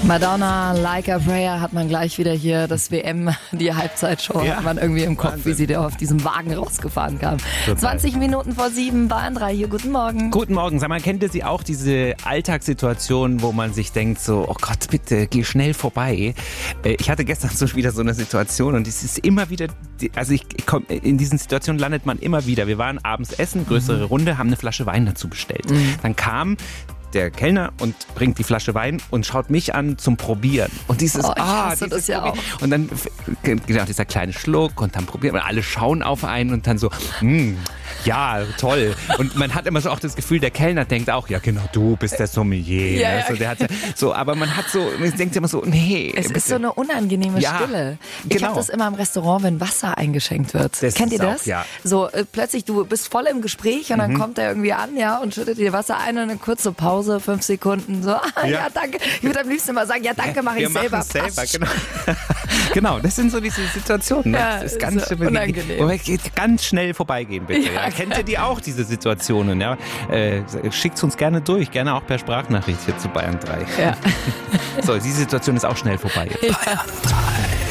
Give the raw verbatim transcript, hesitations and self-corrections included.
Madonna, Like a Prayer hat man gleich wieder hier, das W M, die Halbzeitshow Ja. hat man irgendwie im Kopf, Wahnsinn. wie sie da auf diesem Wagen rausgefahren kam. Total. zwanzig Minuten vor sieben, Bahn drei hier, guten Morgen. Guten Morgen. Sag mal, kennt ihr sie auch, diese Alltagssituation, wo man sich denkt so, oh Gott, bitte, geh schnell vorbei. Äh, Ich hatte gestern so wieder so eine Situation und es ist immer wieder, also ich komm, in diesen Situationen landet man immer wieder. Wir waren abends essen, größere Runde, haben eine Flasche Wein dazu bestellt. Dann kam der Kellner und bringt die Flasche Wein und schaut mich an zum Probieren. Und dieses, Oh, ich ah, hasse dieses das ja Probieren. Und dann, genau, dieser kleine Schluck und dann probieren und alle schauen auf einen und dann so, hm, ja, toll. Und man hat immer so auch das Gefühl, der Kellner denkt auch, ja genau, du bist der Sommelier. Ja, ja. Also der hat ja, so, aber man hat so, man denkt immer so, nee. Es bitte. ist so eine unangenehme Ja, Stille. Ich genau. habe das immer im Restaurant, wenn Wasser eingeschenkt wird. Das Kennt ihr ist auch, das? ja. So äh, plötzlich, du bist voll im Gespräch und dann kommt er irgendwie an, ja, und schüttet dir Wasser ein und eine kurze Pause, fünf Sekunden, so, ah, ja. Ja. danke. Ich würde am liebsten immer sagen, ja, danke, mache Wir ich selber. machen's selber, Passt. genau. Genau, das sind so diese Situationen. Ne? Ja, das ist ganz so unangenehm. Wobei, geht ganz schnell vorbeigehen, bitte. Ja, Ja, kennt ihr die auch, diese Situationen? Ja? Äh, schickt uns gerne durch, gerne auch per Sprachnachricht hier zu Bayern drei. Ja. So, diese Situation ist auch schnell vorbei. Bayern drei.